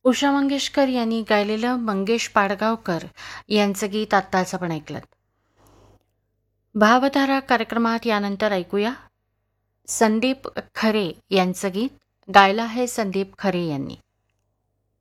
उषा मंगेशकर यांनी गायलेलं मंगेश पाडगावकर यांचं गीत आत्ताच आपण ऐकलं. भावधारा कार्यक्रमात यानंतर ऐकूया संदीप खरे यांचं गीत. गायलं आहे संदीप खरे यांनी.